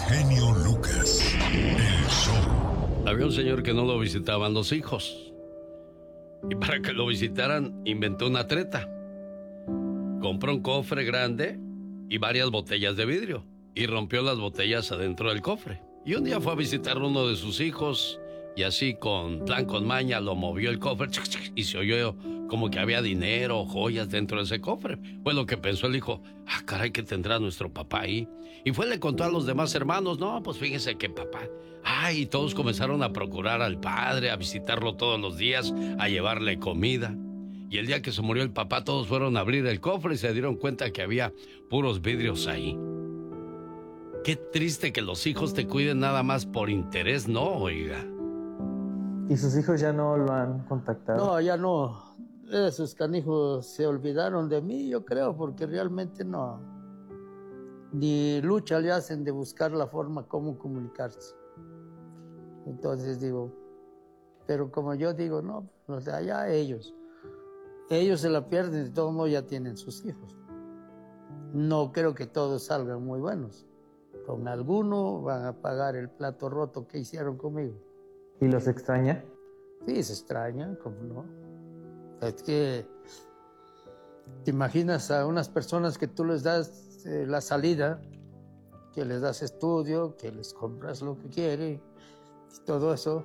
genio Lucas, el show. Había un señor que no lo visitaban los hijos. Y para que lo visitaran, inventó una treta. Compró un cofre grande y varias botellas de vidrio. Y rompió las botellas adentro del cofre. Y un día fue a visitar uno de sus hijos. Y así, con maña, lo movió el cofre. Y se oyó como que había dinero, joyas dentro de ese cofre. Fue lo que pensó el hijo. Ah, caray, ¿qué tendrá nuestro papá ahí? Y fue, le contó a los demás hermanos. No, pues fíjense que papá... Ay, y todos comenzaron a procurar al padre, a visitarlo todos los días, a llevarle comida. Y el día que se murió el papá, todos fueron a abrir el cofre y se dieron cuenta que había puros vidrios ahí. Qué triste que los hijos te cuiden nada más por interés, ¿no, oiga? ¿Y sus hijos ya no lo han contactado? No, ya no. Esos canijos se olvidaron de mí, yo creo, porque realmente no. Ni lucha le hacen de buscar la forma como comunicarse. Entonces digo, pero como yo digo, no, los de allá ellos se la pierden, de todos modos ya tienen sus hijos. No creo que todos salgan muy buenos. Con alguno van a pagar el plato roto que hicieron conmigo. ¿Y los extraña? Sí, se extraña, ¿cómo no? Es que te imaginas a unas personas que tú les das la salida, que les das estudio, que les compras lo que quieren, y todo eso,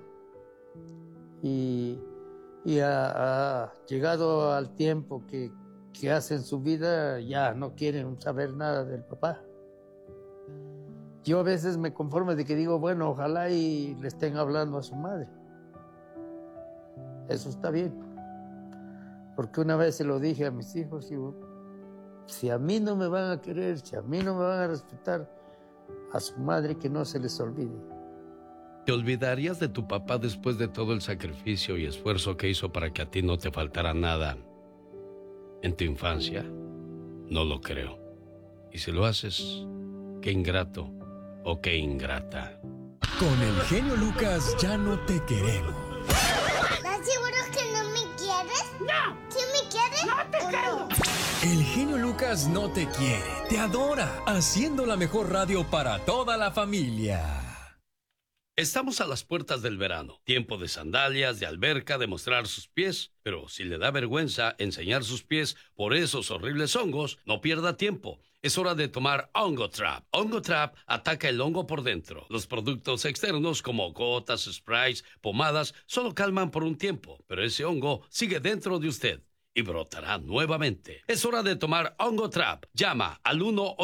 y ha llegado al tiempo que hacen su vida, ya no quieren saber nada del papá. Yo a veces me conformo de que digo, bueno, ojalá y le estén hablando a su madre. Eso está bien. Porque una vez se lo dije a mis hijos, digo, si a mí no me van a querer, si a mí no me van a respetar, a su madre que no se les olvide. ¿Te olvidarías de tu papá después de todo el sacrificio y esfuerzo que hizo para que a ti no te faltara nada en tu infancia? No lo creo. Y si lo haces, qué ingrato o qué ingrata. Con el genio Lucas ya no te queremos. ¿Estás seguro que no me quieres? ¡No! ¿Sí me quieres? ¡No te quiero! El genio Lucas no te quiere, te adora, haciendo la mejor radio para toda la familia. Estamos a las puertas del verano, tiempo de sandalias, de alberca, de mostrar sus pies, pero si le da vergüenza enseñar sus pies por esos horribles hongos, no pierda tiempo. Es hora de tomar Hongo Trap. Hongo Trap ataca el hongo por dentro. Los productos externos como gotas, sprays, pomadas, solo calman por un tiempo, pero ese hongo sigue dentro de usted y brotará nuevamente. Es hora de tomar Hongo Trap. Llama al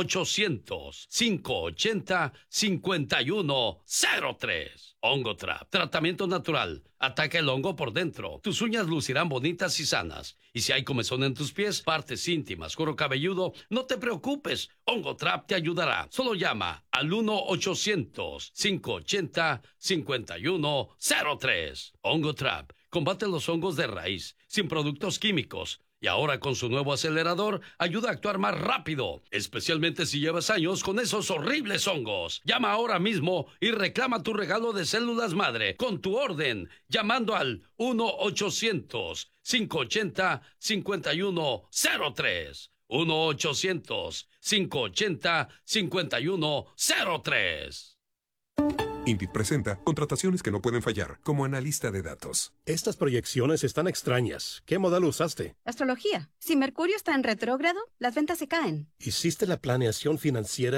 1-800-580-5103. Hongo Trap. Tratamiento natural. Ataca el hongo por dentro. Tus uñas lucirán bonitas y sanas. Y si hay comezón en tus pies, partes íntimas, cuero cabelludo, no te preocupes. Hongo Trap te ayudará. Solo llama al 1-800-580-5103. Hongo Trap. Combate los hongos de raíz, sin productos químicos. Y ahora con su nuevo acelerador, ayuda a actuar más rápido, especialmente si llevas años con esos horribles hongos. Llama ahora mismo y reclama tu regalo de células madre con tu orden, llamando al 1-800-580-5103. 1-800-580-5103. Indeed presenta contrataciones que no pueden fallar, como analista de datos. Estas proyecciones están extrañas. ¿Qué modelo usaste? Astrología. Si Mercurio está en retrógrado, las ventas se caen. ¿Hiciste la planeación financiera